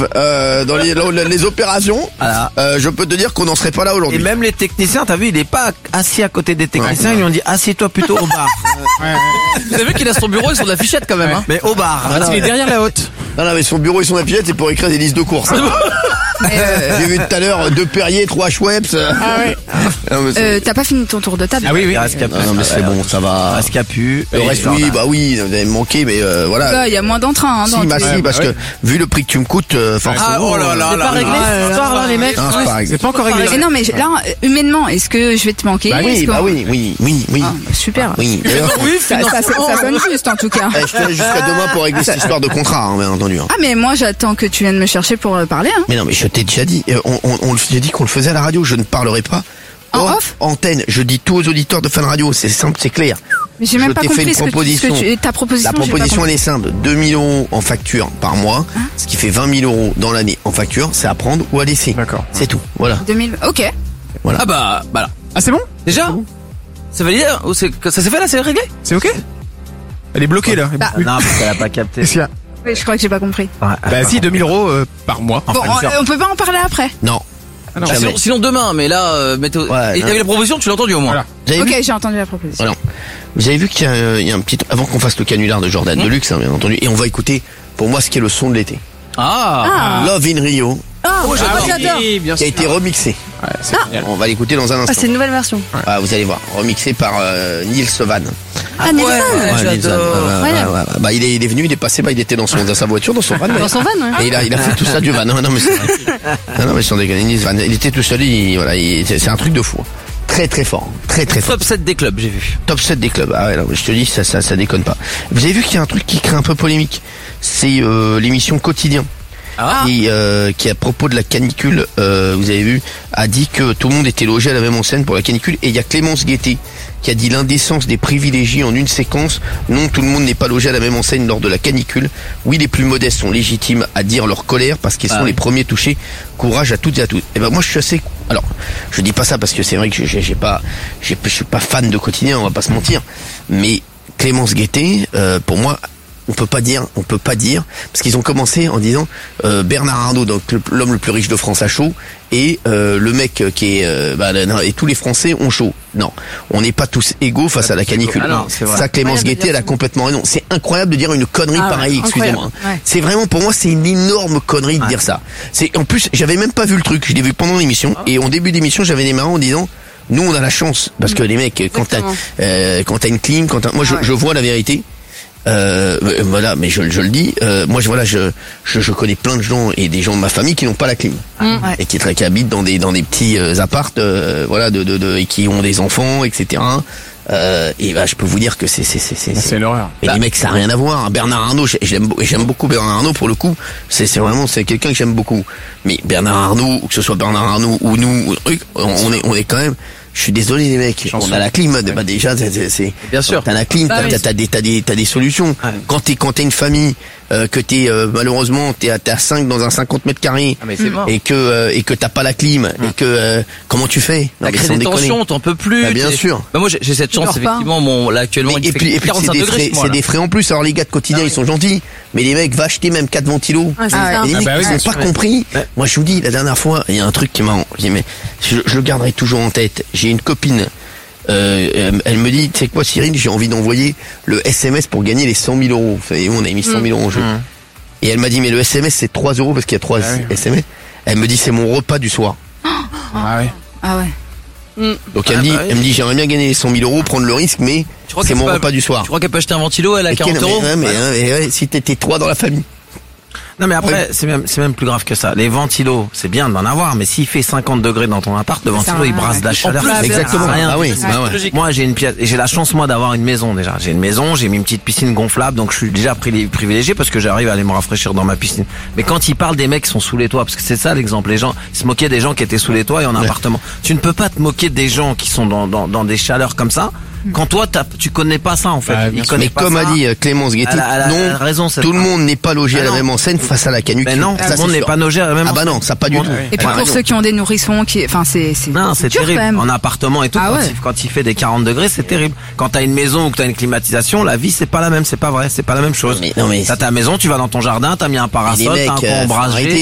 dans les opérations, je peux te dire qu'on n'en serait pas là aujourd'hui. Et même les techniciens, t'as vu, il est pas assis à côté des techniciens, ils lui ont dit assieds-toi plutôt au bar. Vous avez vu qu'il a son bureau et son affichette quand même, hein. Mais au bar. Il est derrière la haute. Non, mais son bureau et son affichette, c'est pour écrire des listes de courses. J'ai vu tout à l'heure 2 Perrier, 3 Schweppes. T'as pas fini ton tour de table? Ah oui. Non, mais c'est bon, ça va. Reste Capu. Le reste, oui, bah oui, vous avez manqué, mais voilà. Il y a moins d'entrain, hein, Si, parce que vu le prix que tu me coûtes, forcément. Ah, oh là là. C'est pas réglé cette histoire là, les mecs. Non, c'est pas réglé. C'est pas encore réglé. Mais non, mais là, humainement, est-ce que je vais te manquer? Oui, Est-ce que- oui. Ah, super. Oui. D'ailleurs, Oui, Ça sonne juste en tout cas. je te laisse jusqu'à demain pour régler cette histoire de contrat, hein, bien entendu. Ah mais moi j'attends que tu viennes me chercher pour parler. Hein. Mais non, mais je t'ai déjà dit, j'ai dit qu'on le faisait à la radio, je ne parlerai pas. En off antenne, je dis tout aux auditeurs de Fun Radio, c'est simple, c'est clair. Mais j'ai même Je pas t'ai fait compris une ce que proposition. ta proposition. La j'ai pas proposition, elle compris. est simple. 2 000 € en facture par mois, ce qui fait 20 000 € dans l'année en facture, c'est à prendre ou à laisser. D'accord. C'est tout. Voilà. 2000. Ok. Ah bah là. Ah, c'est bon? Déjà c'est validé ou ça s'est fait là, c'est réglé? C'est ok? Elle est bloquée là. Bah, Non, parce qu'elle a pas capté. Qu'est-ce qu'il y a? Oui, je crois que j'ai pas compris. Bah si, 2 000 € par mois. Bon, on peut pas en parler après. Non. Ah non. Jamais. Sinon demain, mais là, mettez. Ouais, Et t'avais la proposition, tu l'as entendu au moins. Voilà. Vous avez vu, Ok, j'ai entendu la proposition. voilà. Vous avez vu qu'il y a un petit, avant qu'on fasse le canular de Jordan de luxe, hein, bien entendu, et on va écouter, pour moi, ce qui est le son de l'été. Ah. Love in Rio, J'adore. Oui, bien qui a sûr. été remixé. Ouais, c'est génial. On va l'écouter dans un instant. une nouvelle version. Ah, vous allez voir, remixé par Neil Sovan. Ah, Nelson. Ouais, Neil Sovan. Incroyable. Ouais. Bah, il est venu, il est passé, il était dans sa voiture, dans son van. Dans son van, ouais. Et il a fait tout ça du van. Non, mais c'est vrai. Non, mais sans déconner, Neil Sovan, il était tout seul, c'est un truc de fou. Très très fort. Très très fort. Top 7 des clubs, j'ai vu. Top 7 des clubs. Ah ouais, non, je te dis, ça déconne pas. Vous avez vu qu'il y a un truc qui crée un peu polémique. C'est l'émission Quotidien. Qui à propos de la canicule, vous avez vu, a dit que tout le monde était logé à la même enseigne pour la canicule. Et il y a Clémence Guettet qui a dit l'indécence des privilégiés en une séquence. Non, tout le monde n'est pas logé à la même enseigne lors de la canicule. Oui, les plus modestes sont légitimes à dire leur colère parce qu'ils sont les premiers touchés. Courage à toutes et à tous. Et ben moi je suis assez. Alors, je dis pas ça parce que c'est vrai que je suis pas fan de Quotidien, on va pas se mentir. Mais Clémence Guettet, pour moi. On peut pas dire, parce qu'ils ont commencé en disant Bernard Arnault, donc l'homme le plus riche de France a chaud, et le mec qui est, et tous les Français ont chaud. Non, on n'est pas tous égaux face à la canicule. Ah non, c'est vrai. Ça, Clémence Guettet, elle a complètement raison. C'est incroyable de dire une connerie pareille. Excusez-moi. Ouais. C'est vraiment, pour moi, c'est une énorme connerie de dire ça. C'est, en plus, j'avais même pas vu le truc. Je l'ai vu pendant l'émission, et en début d'émission, j'avais des marrants en disant. Nous, on a la chance, parce que les mecs, quand t'as une clim, moi, je vois la vérité. Voilà, mais je le dis. Moi, je connais plein de gens et des gens de ma famille qui n'ont pas la clim et qui habitent dans des petits appartes, et qui ont des enfants, etc. Et bah, je peux vous dire que c'est une horreur. Et les mecs, ça n'a rien à voir. Bernard Arnault, j'aime beaucoup Bernard Arnault pour le coup. C'est quelqu'un que j'aime beaucoup. Mais Bernard Arnault, ou que ce soit Bernard Arnault ou nous, on est quand même. Je suis désolé les mecs, on a la clim, bah déjà c'est Bien sûr. t'as la clim, t'as des solutions. Quand t'as une famille que t'es malheureusement t'es à 5 dans un 50 mètres carrés Ah mais c'est mort. et que t'as pas la clim et que comment tu fais? T'as créé sans des déconner. tensions, t'en peux plus. Bah, bien sûr. Bah moi j'ai cette chance dors pas. effectivement, là actuellement il Et fait puis 45 c'est des degrés frais, chez moi, c'est là. des frais en plus. Alors les gars de Quotidien ils sont gentils, mais les mecs va acheter même 4 ventilos. c'est ça. Et les mecs bah oui, ils bien ont sûr, pas compris. Moi je vous dis, la dernière fois, il y a un truc qui m'a, mais je le garderai toujours en tête. J'ai une copine, elle me dit, tu sais quoi Cyril, j'ai envie d'envoyer le SMS pour gagner les 100 000 €. Vous savez, on a mis 100 000 € en jeu. Et elle m'a dit, mais le SMS c'est 3 € parce qu'il y a 3 SMS. Elle me dit, c'est mon repas du soir. Ah ouais. Ah ouais. Donc elle me dit, j'aimerais bien gagner les 100 000 €, prendre le risque, mais Tu crois c'est qu'elle mon peut- repas du soir. Tu crois qu'elle peut acheter un ventilo, elle a 40 euros? Ouais, si t'étais 3 dans la famille. Non mais après c'est même plus grave que ça. Les ventilos, c'est bien d'en avoir, mais s'il fait 50 degrés dans ton appart, le ventilo il brasse de la chaleur. plus, ça sert à exactement. rien. Ah oui, C'est bah ouais. logique. Moi j'ai une pièce et j'ai la chance moi d'avoir une maison déjà. J'ai une maison, j'ai mis une petite piscine gonflable, donc je suis déjà privilégié parce que j'arrive à aller me rafraîchir dans ma piscine. Mais quand ils parlent des mecs qui sont sous les toits, parce que c'est ça l'exemple, les gens ils se moquaient des gens qui étaient sous les toits et en appartement. Tu ne peux pas te moquer des gens qui sont dans des chaleurs comme ça. Quand toi tu connais pas ça en fait. Ah, Ils bien sûr. connaissent Mais pas comme ça. a dit Clémence Guettet, Elle a non, raison, cette tout le femme. monde n'est pas logé Ah à la non. même enseigne face à la canicule. Mais non, Ça, tout le c'est monde n'est sûr. pas logé à la même Ah bah non, ça pas du tout. Et puis pour ceux qui ont des nourrissons, c'est Non, c'est dur terrible. quand même. En appartement et tout, Ah quand, ouais. quand il fait des 40 degrés, c'est terrible. Quand t'as une maison ou que t'as une climatisation, la vie c'est pas la même, c'est pas vrai, c'est pas la même chose. Non, mais T'as ta maison, tu vas dans ton jardin, t'as mis un parasol, mecs, t'as un faut coin ombragé. arrêter.